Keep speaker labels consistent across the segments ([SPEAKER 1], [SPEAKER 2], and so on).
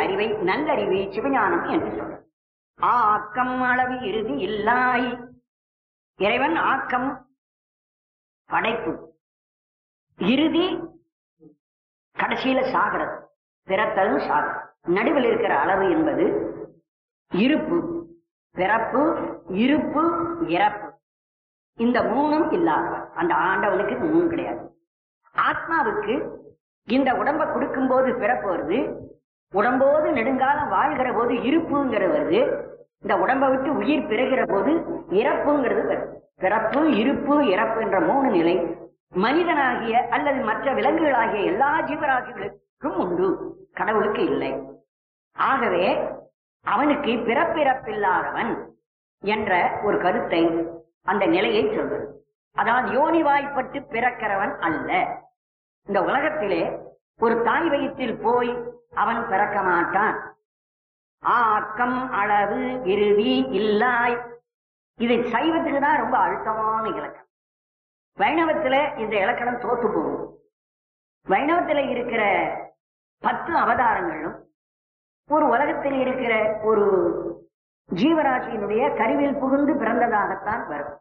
[SPEAKER 1] அறிவை நல்லறிவை சிவஞானம் என்று சொல்ற. ஆக்கம் அளவு இறுதி இல்லாய். இறைவன் ஆக்கம் படைப்பு, இறுதி கடைசியில சாகிறது, பிறத்தலும் சாகிறது. நடுவில் இருக்கிற அளவு என்பது இருப்பு, பிறப்பு, இருப்பு, இறப்பு. இந்த மூணும் இல்லாத அந்த ஆண்டவனுக்கு மூணு கிடையாது. ஆத்மாவுக்கு இந்த உடம்பை கொடுக்கும் போது பிறப்பு வருது, உடம்போது நெடுங்காலம் வாழ்கிற போது இருப்புங்கிறது வருது, இந்த உடம்பை விட்டு உயிர் பிறகிற போது இறப்புங்கிறது வருது. பிறப்பு, இருப்பு, இறப்பு என்ற மூணு நிலை மனிதனாகிய அல்லது மற்ற விலங்குகளாகிய எல்லா ஜீவராசிகளுக்கும் உண்டு, கடவுளுக்கு இல்லை. ஆகவே அவனுக்கு பிறப்பிறப்பில்லாதவன் என்ற ஒரு கருத்தை, அந்த நிலையை சொல்வது. அதாவது யோனிவாய்ப்பட்டு பிறக்கிறவன் அல்ல. இந்த உலகத்திலே ஒரு தாய் வயிற்றில் போய் அவன் பிறக்க மாட்டான். ஆக்கம் அளவு இறுதி இல்லாய். இது சைவத்துக்கு தான் ரொம்ப அழுத்தமான இலக்கணம். வைணவத்துல இந்த இலக்கணம் தோத்து போகும். வைணவத்துல இருக்கிற 10 அவதாரங்களும் ஒரு உலகத்தில் இருக்கிற ஒரு ஜீவராசியினுடைய கருவில் புகுந்து பிறந்ததாகத்தான் வரும்.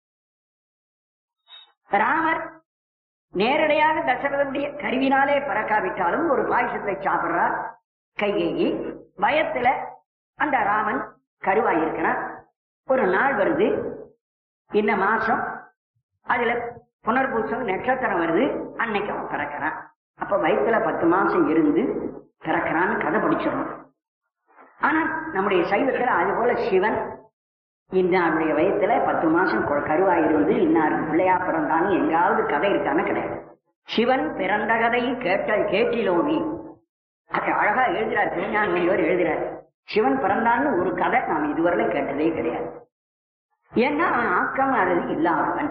[SPEAKER 1] ராமர் நேரடியாக தசரதனுடைய கருவினாலே பிறக்காவிட்டாலும் ஒரு பாயசத்தை சாப்பிடுறார் கைகேயி. பயத்துல அந்த ராமன் கருவாயிருக்கிறான். ஒரு நாள் வருது, இந்த மாசம், அதுல புனர்பூசம் நட்சத்திரம் வருது, அன்னைக்கு அவன் பிறக்கிறான். அப்ப வயிற்றுல 10 மாசம் இருந்து பிறக்கிறான்னு கதை பிடிச்சிடணும். ஆனா நம்முடைய சைவத்துல அது போல சிவன் இன்னாருடைய வயத்துல 10 மாசம் கருவாயிருந்து இன்னாருக்கு பிள்ளையா பிறந்தான்னு எங்காவது கதை இருக்கான்னு கிடையாது. சிவன் பிறந்த கதை கேட்டிலோனி அது அழகா எழுதுறார், சிவஞான எழுதுறார். சிவன் பிறந்தான்னு ஒரு கதை நாம் இதுவரை கேட்டதே கிடையாது. ஏன்னா அவன் ஆக்கம் அறுதி இல்லாதவன்.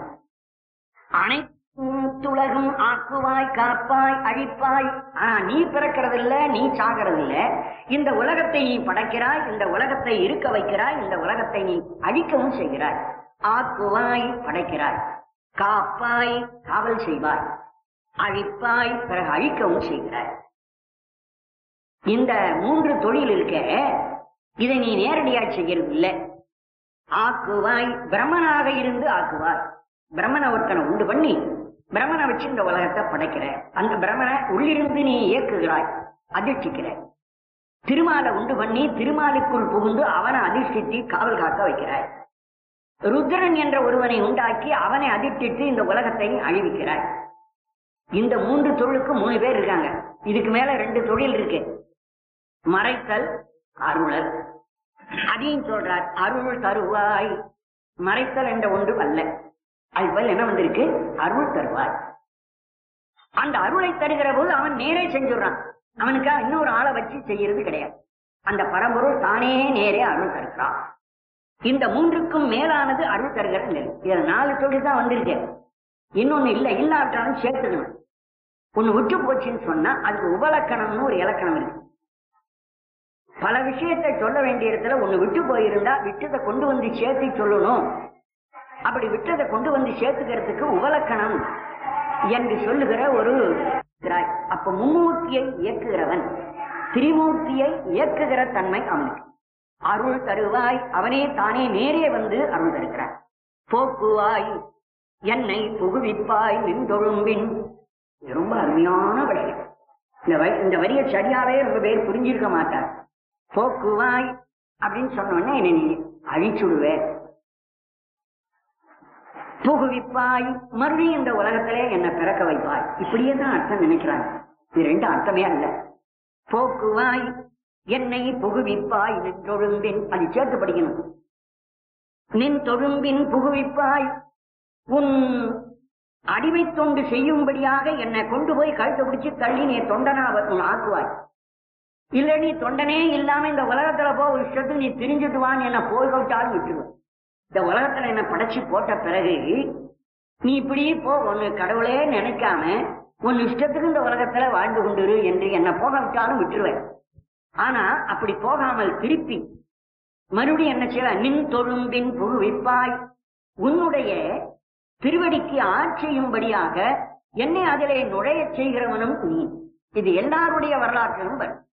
[SPEAKER 1] அனைத்துலகும் ஆக்குவாய், காப்பாய், அழிப்பாய். ஆனா நீ பிறக்கிறது இல்ல, நீ சாகிறது இல்ல. இந்த உலகத்தை நீ படைக்கிறாய், இந்த உலகத்தை இருக்க வைக்கிறாய், இந்த உலகத்தை நீ அழிக்கவும் செய்கிறாய். ஆக்குவாய், படைக்கிறாய். காப்பாய், காவல் செய்வாய். அழிப்பாய், பிறகு அழிக்கவும் செய்கிறாய். இந்த 3 தொழில் இருக்க, இதை நீ நேரடியா செய்கிறது இல்லை. ஆக்குவாய், பிரம்மனாக இருந்து ஆக்குவாய். பிரம்மனை ஒருத்தனை உண்டு பண்ணி பிரம்மனை வச்சு இந்த உலகத்தை படைக்கிற. அந்த பிரம்மனை உள்ளிருந்து நீ இயக்குகிறாய், அதிர்ஷ்டிக்கிற. திருமாலை உண்டு பண்ணி திருமாலுக்குள் புகுந்து அவனை அதிர்ஷ்டித்து காவல் காக்க வைக்கிறாய். ருத்ரன் என்ற ஒருவனை உண்டாக்கி அவனை அதிர்ஷ்டித்து இந்த உலகத்தை அழிவிக்கிறாய். இந்த 3 தொழிலுக்கு 3 பேர் இருக்காங்க. இதுக்கு மேல 2 தொழில் இருக்கு. மறைத்தல், அருளல். அதையும் சொல்றார், அருள் தருவாய். மறைத்தல் என்ற ஒன்று அல்ல, அது போல என்ன வந்திருக்கு, அருள் தருவாய். அந்த அருளை தருகிற போது அவன் நேரே செஞ்சுறான். அவனுக்கு இன்னொரு ஆளை வச்சு செய்யறது கிடையாது. அந்த பரம்பொருள் தானே நேரே அருள் தருகிறான். இந்த 3க்கும் மேலானது அருள் தருகிற நிலை. இதுல 4 தொழில் தான் வந்திருக்கேன். இன்னொன்னு இல்ல, இல்லாவிட்டாலும் சேர்த்துக்கணும். ஒண்ணு விட்டு போச்சுன்னு சொன்னா அதுக்கு உபலக்கணம்னு ஒரு இலக்கணம் இருக்கு. பல விஷயத்தை சொல்ல வேண்டிய இடத்துல ஒண்ணு விட்டு போயிருந்தா விட்டதை கொண்டு வந்து சேர்த்து சொல்லணும். அப்படி விட்டதை கொண்டு வந்து சேர்த்துக்கிறதுக்கு உபலக்கணம் என்று சொல்லுகிற ஒரு. அப்ப மும்மூர்த்தியை இயக்குகிறவன், திரிமூர்த்தியை இயக்குகிற தன்மை அவனுக்கு. அருள் தருவாய், அவனே தானே நேரே வந்து அருள் தருகிறான். போக்குவாய், என்னை புகுவிப்பாய் நின்றொழும்பின். ரொம்ப அருமையான வழி. இந்த வரியை சரியாவே ரொம்ப பேர் புரிஞ்சிருக்க மாட்டார். போக்குவாய் அப்படின்னு சொன்னோடனே என்னை நீ அழிச்சுடுவே. புகுவிப்பாய், மறுபடியும் இந்த உலகத்திலே என்னை பிறக்க வைப்பாய். இப்படியே தான் அர்த்தம் நினைக்கிறாங்க. இது 2 அர்த்தமே அல்ல. போக்குவாய், என்னை புகுவிப்பாய் நின்றொழும்பின், அது சேர்த்து படிக்கணும். நின் தொழும்பின் புகுவிப்பாய், உன் அடிமை தொண்டு செய்யும்படியாக என்னை கொண்டு போய் கழுத்தை பிடிச்சு தள்ளி நீ தொண்டனா ஆக்குவாய். இல்ல நீ தொண்டனே இல்லாம இந்த உலகத்துல போ, இஷ்டத்துக்கு நீ திரிஞ்சுட்டு வான்னு என்ன போய்விட்டாலும் விட்டுருவ. இந்த உலகத்துல என்ன படைச்சு போட்ட பிறகு நீ இப்படி போ, ஒன்னு கடவுளே நினைக்காம உன் இஷ்டத்துக்கு இந்த உலகத்துல வாழ்ந்து கொண்டிரு என்று என்ன போக விட்டாலும் விட்டுருவேன். ஆனா அப்படி போகாமல் திருப்பி மறுபடியும் என்ன செய்வ, நின் தொழும்பின் புகுவிப்பாய், உன்னுடைய திருவடிக்கு ஆட்சியும்படியாக என்னை அதிலே நுழைய செய்கிறவனும் நீ. இது எல்லாருடைய வரலாற்றிலும் வரும்.